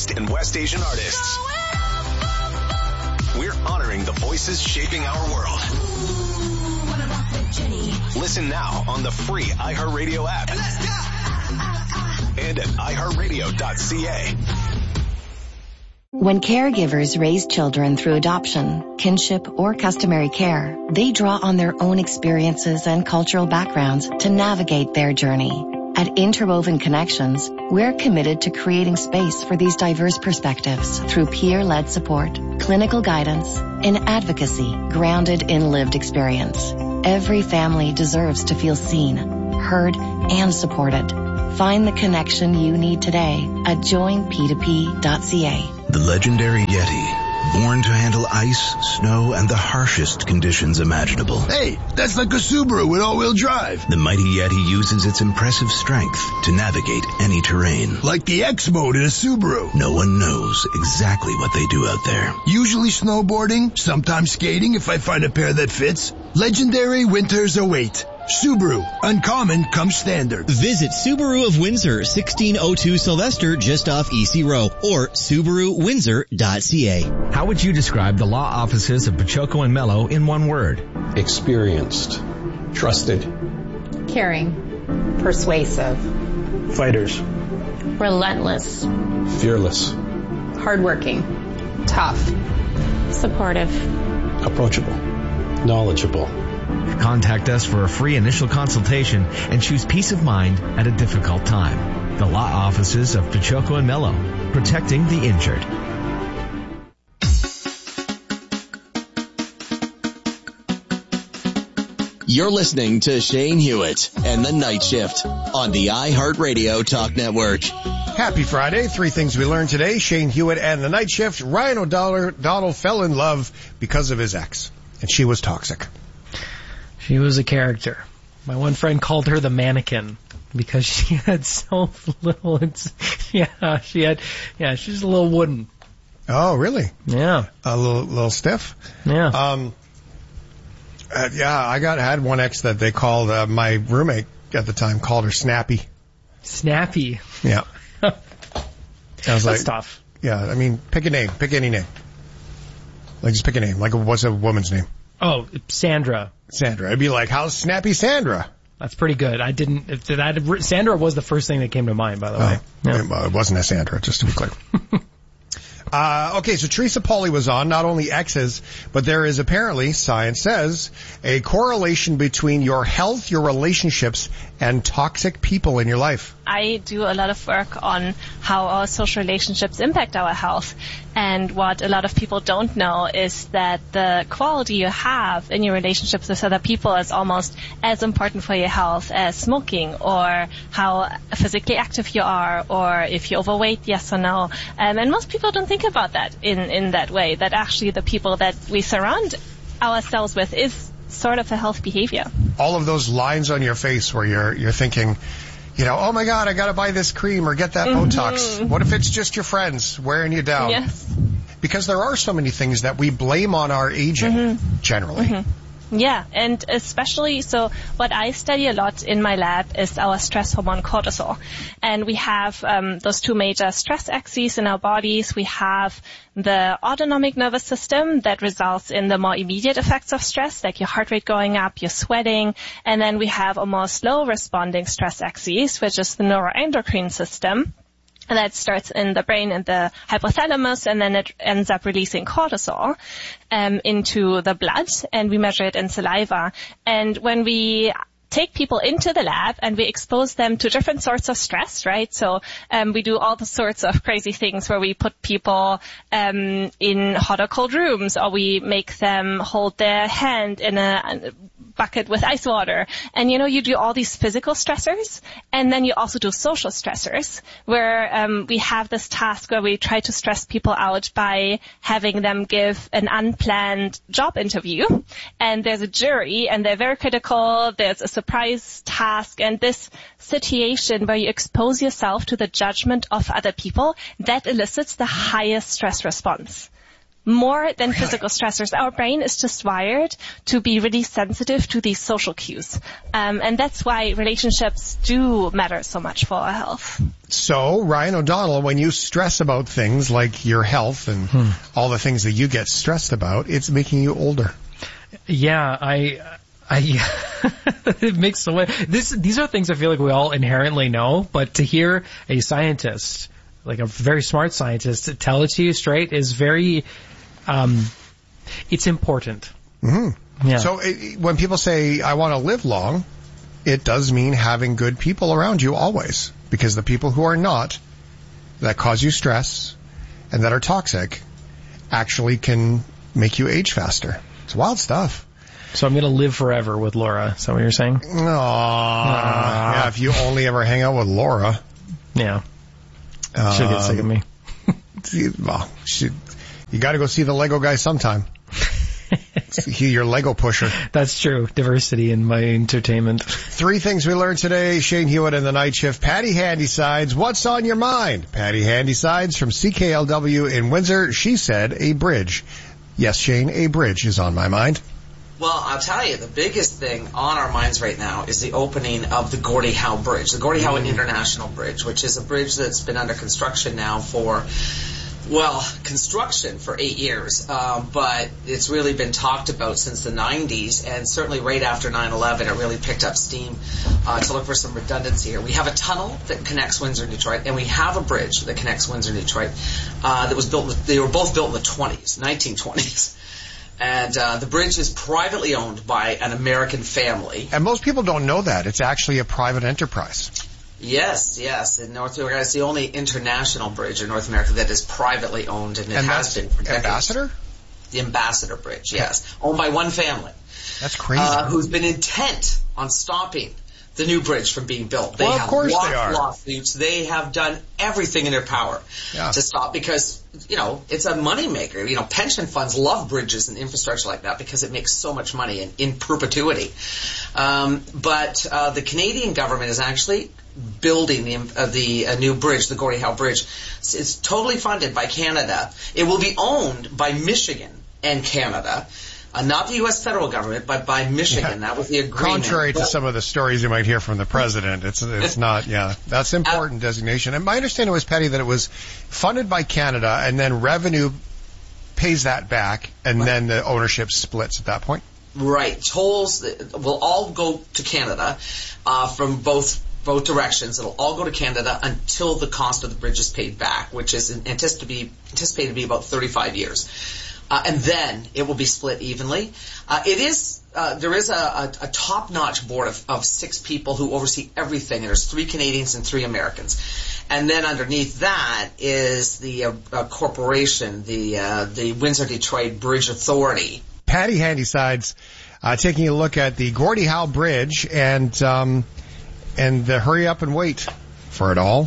East and West Asian artists. We're honoring the voices shaping our world. Listen now on the free iHeartRadio app and at iHeartRadio.ca. When caregivers raise children through adoption, kinship, or customary care, they draw on their own experiences and cultural backgrounds to navigate their journey. At Interwoven Connections, we're committed to creating space for these diverse perspectives through peer-led support, clinical guidance, and advocacy grounded in lived experience. Every family deserves to feel seen, heard, and supported. Find the connection you need today at joinp2p.ca. The legendary Yeti, born to handle ice, snow, and the harshest conditions imaginable. Hey, that's like a Subaru with all-wheel drive. The mighty Yeti uses its impressive strength to navigate any terrain. Like the X mode in a Subaru. No one knows exactly what they do out there. Usually snowboarding, sometimes skating if I find a pair that fits. Legendary winters await. Subaru, uncommon comes standard. Visit Subaru of Windsor, 1602 Sylvester, just off EC Row, or SubaruWindsor.ca. How would you describe the law offices of Pachoco and Mello in one word? Experienced, trusted, caring, persuasive, fighters, relentless, fearless, hardworking, tough, supportive, approachable, knowledgeable. Contact us for a free initial consultation and choose peace of mind at a difficult time. The law offices of Pachoco and Mello, protecting the injured. You're listening to Shane Hewitt and the Night Shift on the iHeartRadio Talk Network. Happy Friday. 3 things we learned today. Shane Hewitt and the Night Shift. Ryan O'Donnell fell in love because of his ex, and she was toxic. She was a character. My one friend called her the mannequin because she had so little. She's a little wooden. Oh, really? Yeah. A little stiff? Yeah. I had one ex that they called, my roommate at the time called her Snappy. Snappy? Yeah. I was That's tough. Yeah, I mean, pick a name. Pick any name. Like, just pick a name. Like, what's a woman's name? Oh, Sandra. I'd be like, how's Snappy Sandra? That's pretty good. Sandra was the first thing that came to mind, by the way. Yeah. Well, it wasn't a Sandra, just to be clear. Okay, so Teresa Pauly was on, not only exes, but there is apparently, science says, a correlation between your health, your relationships, and toxic people in your life. I do a lot of work on how our social relationships impact our health. And what a lot of people don't know is that the quality you have in your relationships with other people is almost as important for your health as smoking, or how physically active you are, or if you're overweight, yes or no. And most people don't think about that in that way, that actually the people that we surround ourselves with is sort of a health behavior. All of those lines on your face where you're thinking, oh my God, I got to buy this cream or get that Botox. What if it's just your friends wearing you down? Yes. Because there are so many things that we blame on our aging, generally. Yeah, and especially, so what I study a lot in my lab is our stress hormone cortisol. And we have those 2 major stress axes in our bodies. We have the autonomic nervous system that results in the more immediate effects of stress, like your heart rate going up, you're sweating. And then we have a more slow responding stress axis, which is the neuroendocrine system. And that starts in the brain and the hypothalamus, and then it ends up releasing cortisol into the blood, and we measure it in saliva. And when we take people into the lab and we expose them to different sorts of stress, right? So we do all the sorts of crazy things where we put people in hot or cold rooms, or we make them hold their hand in a bucket with ice water. And, you do all these physical stressors, and then you also do social stressors, where we have this task where we try to stress people out by having them give an unplanned job interview. And there's a jury, and they're very critical. There's a surprise task, and this situation where you expose yourself to the judgment of other people, that elicits the highest stress response. more than physical stressors. Our brain is just wired to be really sensitive to these social cues. And that's why relationships do matter so much for our health. So, Ryan O'Donnell, when you stress about things like your health and all the things that you get stressed about, it's making you older. Yeah, it makes so much. These are things I feel like we all inherently know, but to hear a scientist, like a very smart scientist, tell it to you straight is very, it's important. Mm-hmm. Yeah. So when people say, I want to live long, it does mean having good people around you always. Because the people who are not, that cause you stress, and that are toxic, actually can make you age faster. It's wild stuff. So I'm going to live forever with Laura. Is that what you're saying? Yeah, if you only ever hang out with Laura. Yeah. She'll get sick of me. Well, you got to go see the Lego guy sometime. He's your Lego pusher. That's true. Diversity in my entertainment. 3 things we learned today. Shane Hewitt and the Night Shift. Patty Handysides, what's on your mind? Patty Handysides from CKLW in Windsor. She said a bridge. Yes, Shane, a bridge is on my mind. Well, I'll tell you, the biggest thing on our minds right now is the opening of the Gordie Howe Bridge, the Gordie Howe International Bridge, which is a bridge that's been under construction now for, construction for 8 years, but it's really been talked about since the 90s, and certainly right after 9/11, it really picked up steam to look for some redundancy here. We have a tunnel that connects Windsor and Detroit, and we have a bridge that connects Windsor and Detroit that was built. They were both built in the 1920s. And the bridge is privately owned by an American family. And most people don't know that. It's actually a private enterprise. Yes. In North America, it's the only international bridge in North America that is privately owned, and it has been for decades. Ambassador? The Ambassador Bridge, yes. Owned by one family. That's crazy. Who's been intent on stopping the new bridge from being built. They of course they are. Lawsuits. They have done everything in their power to stop because, it's a moneymaker. Pension funds love bridges and infrastructure like that because it makes so much money in perpetuity. But the Canadian government is actually building the new bridge, the Gordie Howe Bridge. It's totally funded by Canada. It will be owned by Michigan and Canada. Not the U.S. federal government, but by Michigan. That was the agreement. Contrary to some of the stories you might hear from the president, it's not, That's important designation. And my understanding was, Patty, that it was funded by Canada, and then revenue pays that back, and then the ownership splits at that point? Right. Tolls will all go to Canada from both directions. It'll all go to Canada until the cost of the bridge is paid back, which is anticipated to be about 35 years. And then it will be split evenly. There is a top-notch board of 6 people who oversee everything. And there's 3 Canadians and 3 Americans. And then underneath that is the corporation, the Windsor-Detroit Bridge Authority. Patty Handysides taking a look at the Gordie Howe Bridge and the hurry up and wait for it all.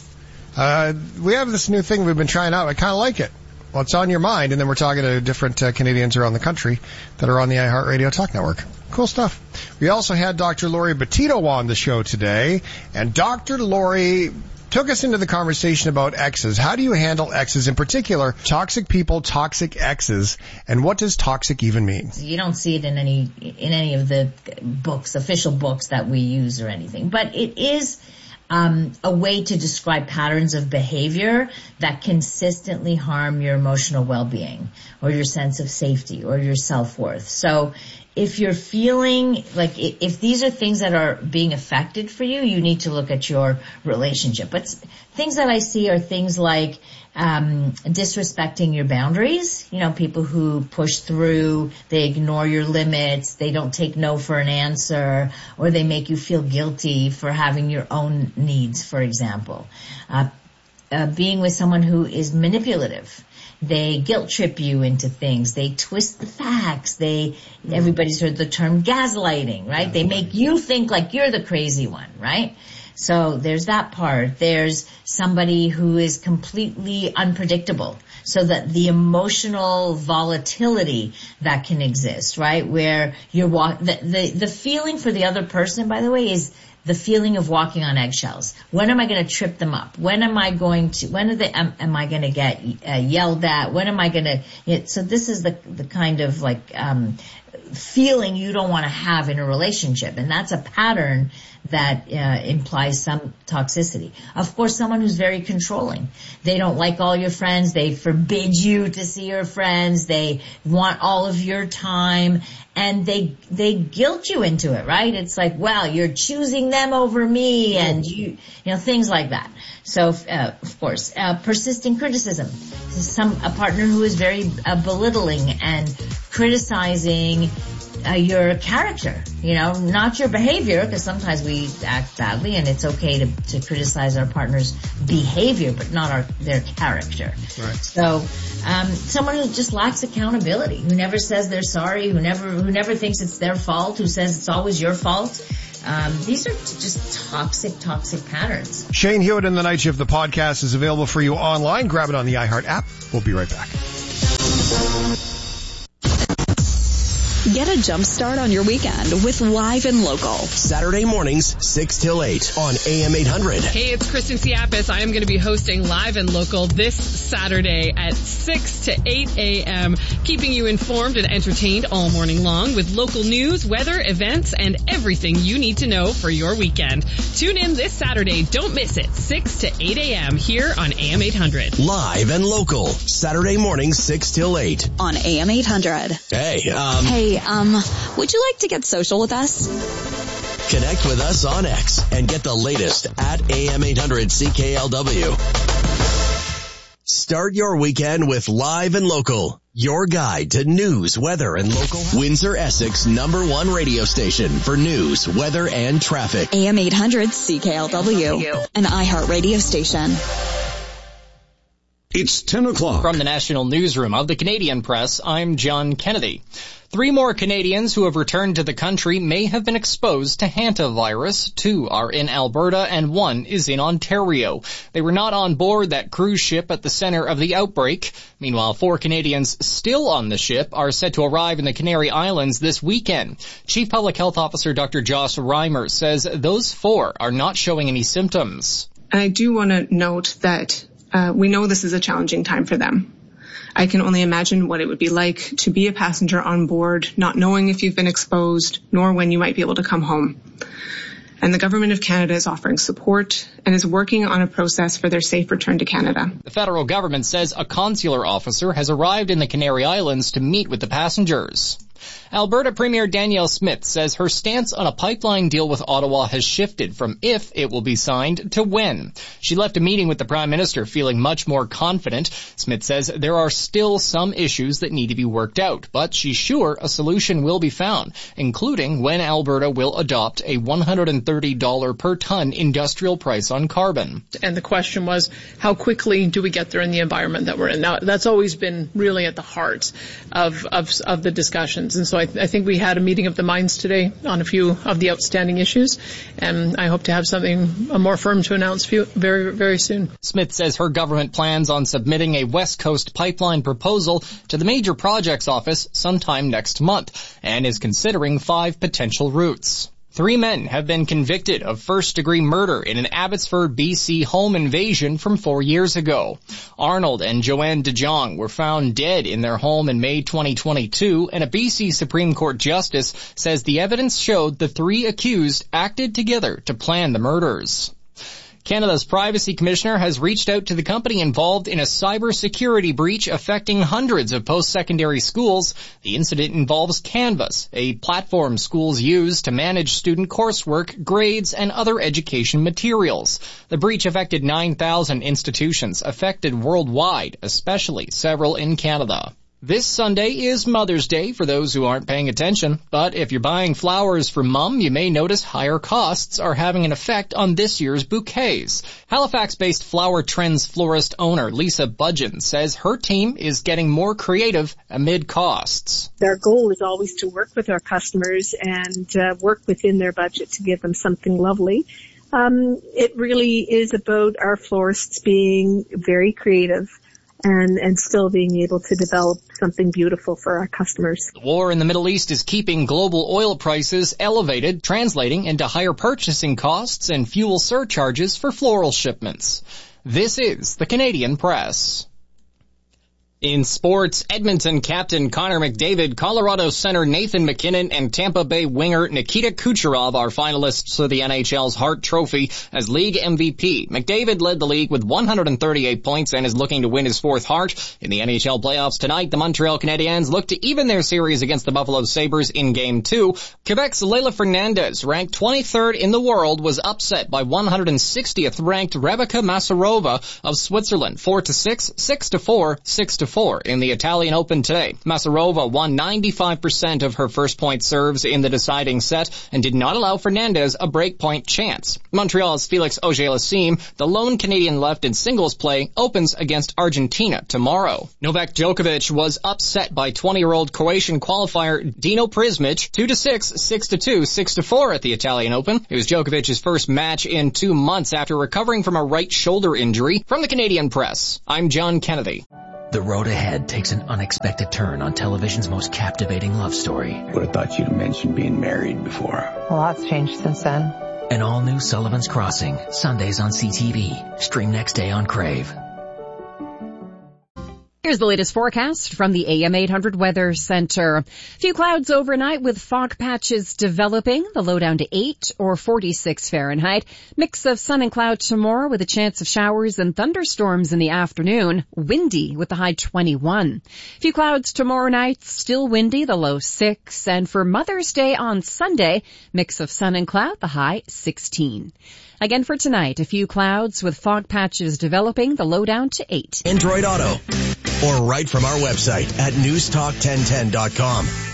We have this new thing we've been trying out. I kind of like it. What's on your mind? And then we're talking to different Canadians around the country that are on the iHeartRadio Talk Network. Cool stuff. We also had Dr. Lori Betito on the show today, and Dr. Lori took us into the conversation about exes. How do you handle exes, in particular, toxic people, toxic exes, and what does toxic even mean? You don't see it in any of the books, official books that we use or anything, but it is a way to describe patterns of behavior that consistently harm your emotional well-being or your sense of safety or your self-worth. So if you're feeling like if these are things that are being affected for you, you need to look at your relationship. But things that I see are things like disrespecting your boundaries. People who push through, they ignore your limits, they don't take no for an answer, or they make you feel guilty for having your own needs, for example. Being with someone who is manipulative. They guilt trip you into things. They twist the facts. Everybody's heard the term gaslighting, right? They make you think like you're the crazy one, right? So there's that part. There's somebody who is completely unpredictable. So that the emotional volatility that can exist, right? Where the feeling for the other person, by the way, is the feeling of walking on eggshells. When am I going to trip them up? When am I going to get yelled at? When am I going to, so this is the kind of like, feeling you don't want to have in a relationship. And that's a pattern that implies some toxicity. Of course, someone who's very controlling. They don't like all your friends. They forbid you to see your friends. They want all of your time. And they guilt you into it, right? It's like, well, you're choosing them over me, and things like that. So, of course, persisting criticism. A partner who is very belittling and criticizing your character, not your behavior, because sometimes we act badly, and it's okay to criticize our partner's behavior, but not their character. Right. So, someone who just lacks accountability, who never says they're sorry, who never thinks it's their fault, who says it's always your fault. These are just toxic patterns. Shane Hewitt and the Night Shift, the podcast, is available for you online. Grab it on the iHeart app. We'll be right back. Get a jump start on your weekend with Live and Local. Saturday mornings, 6 till 8 on AM 800. Hey, it's Kristen Siapis. I am going to be hosting Live and Local this Saturday at 6 to 8 a.m., keeping you informed and entertained all morning long with local news, weather, events, and everything you need to know for your weekend. Tune in this Saturday. Don't miss it. 6 to 8 a.m. here on AM 800. Live and Local. Saturday mornings, 6 till 8 on AM 800. Hey, would you like to get social with us? Connect with us on X and get the latest at AM 800 CKLW. Start your weekend with Live and Local, your guide to news, weather, and local. Windsor, Essex, #1 radio station for news, weather, and traffic. AM 800 CKLW, an iHeart radio station. It's 10 o'clock. From the National Newsroom of the Canadian Press, I'm John Kennedy. 3 more Canadians who have returned to the country may have been exposed to hantavirus. 2 are in Alberta and 1 is in Ontario. They were not on board that cruise ship at the center of the outbreak. Meanwhile, 4 Canadians still on the ship are set to arrive in the Canary Islands this weekend. Chief Public Health Officer Dr. Joss Reimer says those 4 are not showing any symptoms. And I do want to note that we know this is a challenging time for them. I can only imagine what it would be like to be a passenger on board, not knowing if you've been exposed, nor when you might be able to come home. And the Government of Canada is offering support and is working on a process for their safe return to Canada. The federal government says a consular officer has arrived in the Canary Islands to meet with the passengers. Alberta Premier Danielle Smith says her stance on a pipeline deal with Ottawa has shifted from if it will be signed to when. She left a meeting with the Prime Minister feeling much more confident. Smith says there are still some issues that need to be worked out, but she's sure a solution will be found, including when Alberta will adopt a $130 per ton industrial price on carbon. And the question was, how quickly do we get there in the environment that we're in? Now, that's always been really at the heart of the discussions. And so I think we had a meeting of the minds today on a few of the outstanding issues, and I hope to have something more firm to announce very, very soon. Smith says her government plans on submitting a West Coast pipeline proposal to the Major Projects Office sometime next month and is considering 5 potential routes. 3 men have been convicted of first-degree murder in an Abbotsford, BC home invasion from 4 years ago. Arnold and Joanne DeJong were found dead in their home in May 2022, and a BC Supreme Court justice says the evidence showed the 3 accused acted together to plan the murders. Canada's Privacy Commissioner has reached out to the company involved in a cybersecurity breach affecting hundreds of post-secondary schools. The incident involves Canvas, a platform schools use to manage student coursework, grades, and other education materials. The breach affected 9,000 institutions affected worldwide, especially several in Canada. This Sunday is Mother's Day for those who aren't paying attention, but if you're buying flowers for Mom, you may notice higher costs are having an effect on this year's bouquets. Halifax-based Flower Trends florist owner Lisa Budgeon says her team is getting more creative amid costs. Our goal is always to work with our customers and work within their budget to give them something lovely. It really is about our florists being very creative and still being able to develop something beautiful for our customers. The war in the Middle East is keeping global oil prices elevated, translating into higher purchasing costs and fuel surcharges for floral shipments. This is the Canadian Press. In sports, Edmonton captain Connor McDavid, Colorado center Nathan MacKinnon, and Tampa Bay winger Nikita Kucherov are finalists for the NHL's Hart Trophy as league MVP. McDavid led the league with 138 points and is looking to win his fourth Hart. In the NHL playoffs tonight, the Montreal Canadiens look to even their series against the Buffalo Sabres in Game 2. Quebec's Leila Fernandez, ranked 23rd in the world, was upset by 160th ranked Rebecca Masarova of Switzerland, 4-6, 6-4, 6-4 in the Italian Open today. Masarova won 95% of her first point serves in the deciding set and did not allow Fernandez a breakpoint chance. Montreal's Felix Auger-Aliassime, the lone Canadian left in singles play, opens against Argentina tomorrow. Novak Djokovic was upset by 20-year-old Croatian qualifier Dino Prismic, 2-6, 6-2, 6-4 at the Italian Open. It was Djokovic's first match in 2 months after recovering from a right shoulder injury. From the Canadian Press, I'm John Kennedy. The road ahead takes an unexpected turn on television's most captivating love story. Would have thought you'd mentioned being married before. A lot's changed since then. An all-new Sullivan's Crossing, Sundays on CTV. Stream next day on Crave. Here's the latest forecast from the AM 800 Weather Center. Few clouds overnight with fog patches developing, the low down to 8 or 46 Fahrenheit. Mix of sun and cloud tomorrow with a chance of showers and thunderstorms in the afternoon. Windy with the high 21. Few clouds tomorrow night, still windy, the low 6. And for Mother's Day on Sunday, mix of sun and cloud, the high 16. Again for tonight, a few clouds with fog patches developing, the low down to 8. Android Auto, or right from our website at newstalk1010.com.